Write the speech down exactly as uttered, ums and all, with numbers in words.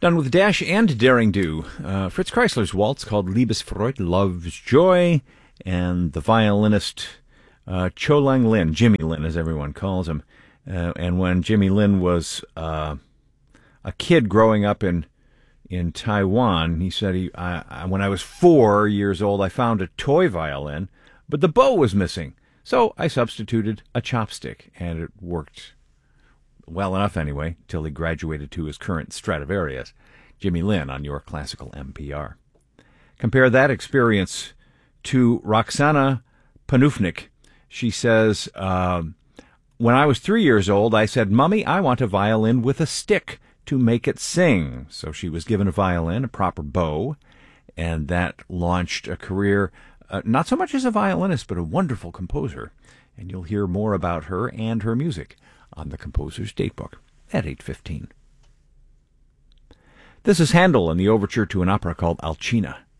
Done with Dash and Daring Do. Uh, Fritz Kreisler's waltz called Liebesfreude, Love's Joy, and the violinist uh, Cho Lang Lin, Jimmy Lin as everyone calls him. Uh, and when Jimmy Lin was uh, a kid growing up in in Taiwan, he said, he, I, I, when I was four years old, I found a toy violin, but the bow was missing. So I substituted a chopstick, and it worked well enough anyway, till he graduated to his current Stradivarius. Jimmy Lin on your classical N P R. Compare that experience to Roxana Panufnik. She says, uh, when I was three years old, I said, Mummy, I want a violin with a stick to make it sing. So she was given a violin, a proper bow, and that launched a career, uh, not so much as a violinist, but a wonderful composer. And you'll hear more about her and her music on the Composer's Datebook at eight fifteen. This is Handel and the overture to an opera called Alcina.